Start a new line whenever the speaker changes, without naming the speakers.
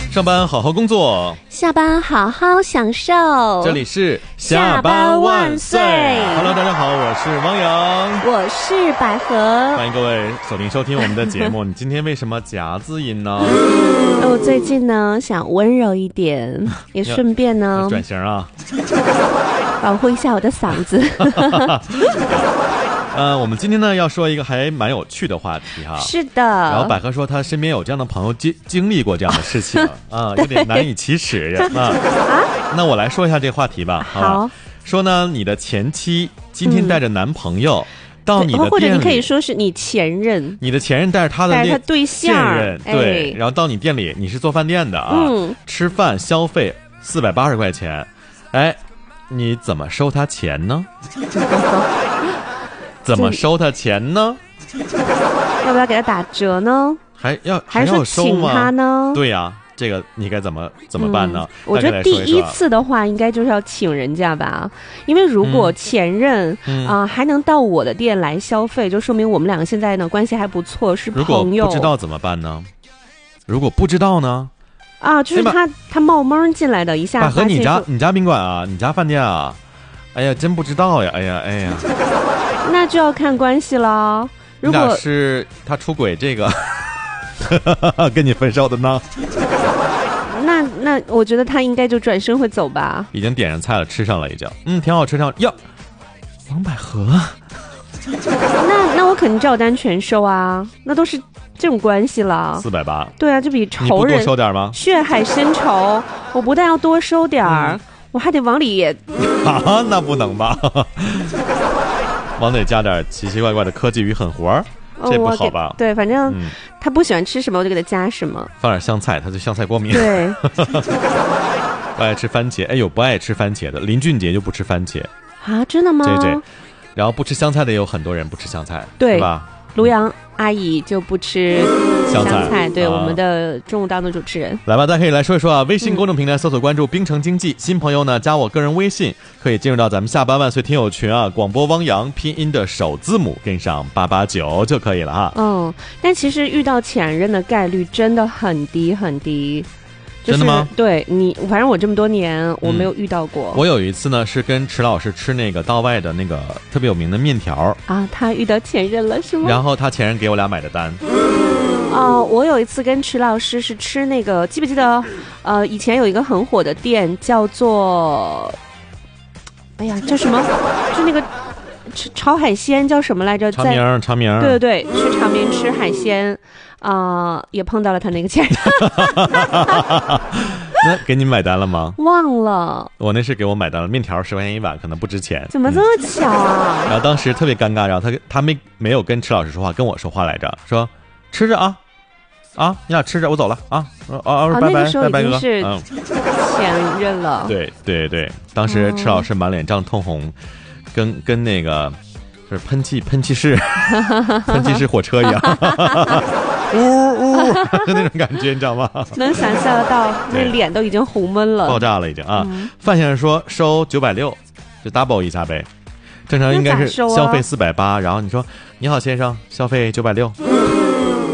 上班好好工作，
下班好好享受。
这里是
下班万岁。
Hello， 大家好，我是汪洋，
我是百合。
欢迎各位锁定收听我们的节目。你今天为什么夹字音呢？
我最近呢想温柔一点，也顺便呢
转型啊，
保护一下我的嗓子。
我们今天呢要说一个还蛮有趣的话题哈。
是的。
然后百合说她身边有这样的朋友经历过这样的事情啊，有点难以启齿啊。那我来说一下这个话题吧。
好。
说呢，你的前妻今天带着男朋友到你的店里，
或者你可以说是你前任，
你的前任带着他的
对象
现任，对，然后到你店里，你是做饭店的啊，吃饭消费480块钱，哎，你怎么收他钱呢？怎么收他钱呢？
要不要给他打折呢？还
要收吗？
请他呢？
对呀，这个你该怎么办呢？
我觉得第一次的话，应该就是要请人家吧，因为如果前任还能到我的店来消费，就说明我们两个现在呢关系还不错，是朋友。
如果不知道怎么办呢？如果不知道呢？
啊，就是他冒蒙进来的，一下。
和你家宾馆啊，你家饭店啊，哎呀，真不知道呀，哎呀。
那就要看关系了。如果
是他出轨这个跟你分手的呢？
那我觉得他应该就转身会走吧。
已经点上菜了，吃上了已经，挺好吃上呀。王百合，
那我肯定照单全收啊，那都是这种关系了。
480，
对啊，就比仇人。
你不多收点吗？
血海深仇，我不但要多收点我还得往里也
那不能吧？往得加点奇奇怪怪的科技与狠活这不好吧？
对，反正他不喜欢吃什么，我就给他加什么。
放点香菜，他就香菜过敏。
对，
不爱吃番茄，有不爱吃番茄的，林俊杰就不吃番茄
啊？真的吗？
对，然后不吃香菜的也有很多人不吃香菜，
对
是吧？
卢阳阿姨就不吃香菜，对，我们的中午档的主持人。
来吧，大家可以来说一说啊！微信公众平台搜索关注冰城经济，新朋友呢加我个人微信，可以进入到咱们下班万岁听友群啊，广播汪洋拼音的首字母跟上889就可以了哈。
但其实遇到前任的概率真的很低很低。
真的吗？
对你，反正我这么多年我没有遇到过。
我有一次呢是跟池老师吃那个道外的那个特别有名的面条
啊，他遇到前任了是吗？
然后他前任给我俩买的单。
我有一次跟池老师是吃那个，记不记得？以前有一个很火的店叫做，哎呀，叫什么？就那个炒海鲜叫什么来着？
长明。
对，去长明吃海鲜。也碰到了他那个前任。
那给你买单了吗？
忘了。我
那是给我买单了，面条10块钱一碗，可能不值钱。
怎么这么巧啊？
然后当时特别尴尬，然后他没有跟池老师说话，跟我说话来着，说吃着啊，你俩吃着，我走了啊。拜拜，
那个时候已经是
前
任了。
对，当时池老师满脸涨通红，跟那个就是喷气式火车一样。就那种感觉，你知道吗？
能想象得到，那脸都已经红闷了，
爆炸了已经啊！范先生说收960，就 double 一下呗。正常应该是消费480，然后你说你好先生，消费960，